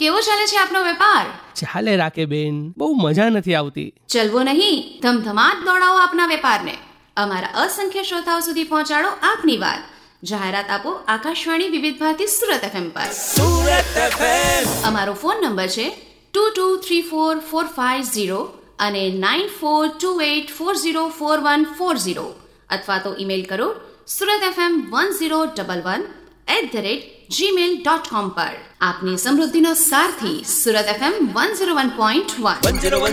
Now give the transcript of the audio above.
કેવો ચાલે છે આપનો વેપાર? ચાલે રાકે બેન, બહુ મજા નથી આવતી. ચલવો નહીં, ધમધમાટ દોડાવો આપના વેપારને. અમારા અસંખ્ય શ્રોતાઓ સુધી પહોંચાડો આપની વાત. જાહેરાત આપો આકાશવાણી વિવિધ ભારતી સુરત FM પર. સુરત FM. અમારો ફોન નંબર છે 22344540 અને 9428404140 અથવા તો ઈમેલ કરો suratfm1011@gmail.com પર. આપની સમૃદ્ધિનો સારથી સુરત FM 101.1